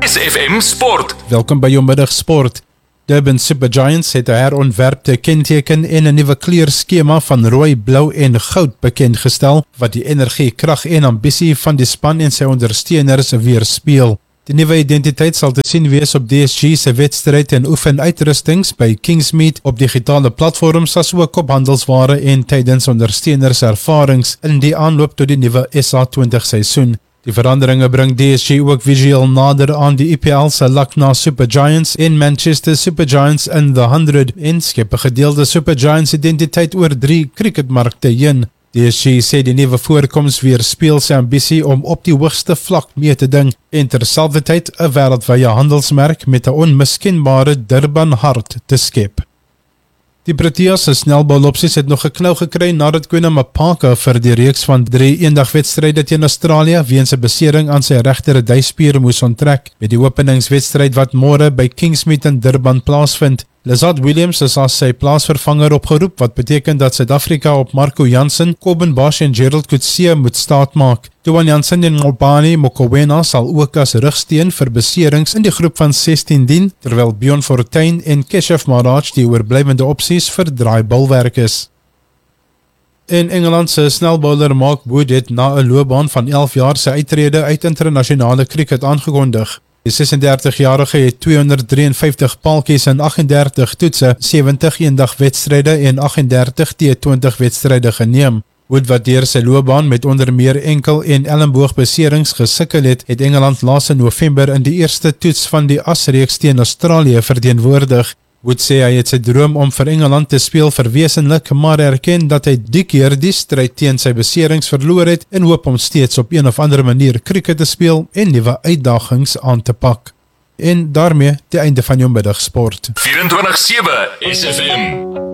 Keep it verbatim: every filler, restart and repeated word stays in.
S F M Sport. Welkom by jou middagsport. Durban Supergiants het 'n herontwerpte kenteken en 'n nuwe kleurskema van rooi, blou en goud bekendgestel wat die energie, krag en ambisie van die span en sy ondersteuners weerspieël. Die nuwe identiteit sal te sien wees op D S G se wedstryd en oefenuitrustings by Kingsmead op digitale platforms as ook op handelsware en tydens ondersteuners ervarings in die aanloop tot die nuwe S A twintig seisoen. Die veranderinge bring D S G ook visueel nader aan die I P L se Lucknow Supergiants en Manchester Supergiants in the honderd en skep 'n gedeelde Supergiants identiteit oor drie cricketmarkte heen. D S G sê die nuwe voorkoms weerspieël sy ambisie om op die hoogste vlak mee te ding en terselfdertyd 'n wêreldwye handelsmerk met 'n onmiskenbare Durban hart te skep. Die Proteas se snelbalopsies het nog 'n knou gekry nadat Quinn Mapaka vir die reeks van drie eendagwedstryde teen Australië weens 'n besering aan sy regter duispier moes onttrek met die openingswedstryd wat môre by Kingsmead in Durban plaasvind. Lazard Williams is as sy plaasvervanger opgeroep wat beteken dat Suid-Afrika op Marco Jansen, Coben Bosch en Gerald Coetzee moet staatmaak. Johan Jansen en Ngobani Mokoena sal ook as rugsteen vir beserings in die groep van sestien dien, terwyl Bjorn Fortuin en Keshav Maharaj die oorblywende opsies vir draaibulwerk is. In Engeland se snelbowler Mark Wood het na 'n loopbaan van elf jaar sy uittrede uit internasionale cricket aangekondig. Die ses-en-dertig-jarige het tweehonderd drie en vyftig paaltjies in agt en dertig toetse, sewentig eendagwedstryde en agt en dertig T twintig wedstryde geneem. Wood wat deur sy loopbaan met onder meer enkel en elmboogbeserings gesukkel het, het Engeland laas in November in die eerste toets van die asreeks teen Australië verteenwoordig. Wood sê hy het sy droom om vir Engeland te speel verwesenlik, maar erken dat hy die keer die stryd teen sy beserings verloor het en hoop om steeds op een of ander manier cricket te speel en nuwe uitdagings aan te pak. En daarmee die einde van jou middagsport. vyf twee sewe S F M